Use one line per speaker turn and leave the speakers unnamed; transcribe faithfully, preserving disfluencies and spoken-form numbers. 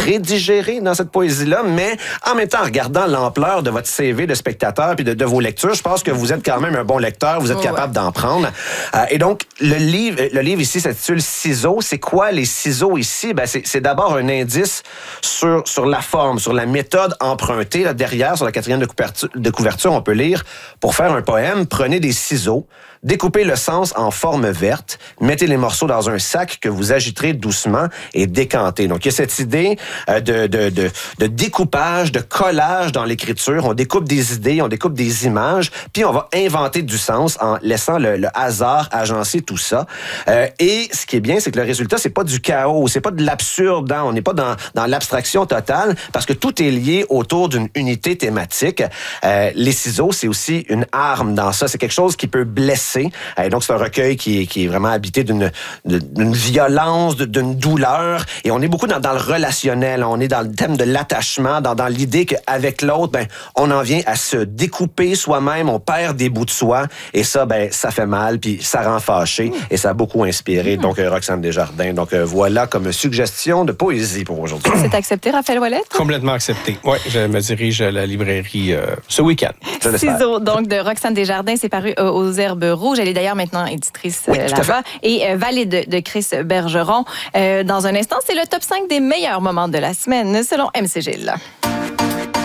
prédigérer dans cette poésie-là, mais en même temps, en regardant l'ampleur de votre C V de spectateur puis de, de vos lectures, je pense que vous êtes quand même un bon lecteur, vous êtes oh, capable ouais. d'en prendre. Euh, et donc, le livre, le livre ici s'intitule Ciseaux. C'est quoi les ciseaux ici? Ben, c'est, c'est d'abord un indice sur, sur la forme, sur la méthode empruntée. Là, derrière, sur la quatrième de couverture, de couverture, on peut lire, pour faire un poème, prenez des ciseaux, découpez le sens en forme verte, mettez les morceaux dans un sac que vous agiterez doucement et décantez. Donc, il y a cette idée euh, de, de, de, de découpage, de collage dans l'écriture. On découpe des idées, on découpe des images, puis on va inventer du sens en laissant le, le hasard agencer tout ça. Euh, et ce qui est bien, c'est que le résultat, c'est pas du chaos, c'est pas de l'absurde, hein? On n'est pas dans, dans l'abstraction totale, parce que tout est lié autour d'une unité thématique. Euh, les ciseaux, c'est aussi une arme dans ça. C'est quelque chose qui peut blesser. Et donc, c'est un recueil qui est, qui est vraiment habité d'une, d'une violence, d'une douleur. Et on est beaucoup dans, dans le relationnel. On est dans le thème de l'attachement, dans, dans l'idée qu'avec l'autre, ben, on en vient à se découper soi-même, on perd des bouts de soi. Et ça, ben, ça fait mal, puis ça rend fâché. Et ça a beaucoup inspiré. Donc, euh, Roxane Desjardins. Donc, euh, voilà comme suggestion de poésie pour aujourd'hui.
C'est accepté, Raphaël Ouellette?
Complètement accepté. Oui, je me dirige à la librairie euh, ce week-end.
Ciseaux, donc, de Roxane Desjardins. C'est paru euh, aux Herbes Rouge. Elle est d'ailleurs maintenant éditrice
oui,
euh, là-bas. Et euh, Valide de, de Chris Bergeron. Euh, dans un instant, c'est le top cinq des meilleurs moments de la semaine, selon M C Gilles.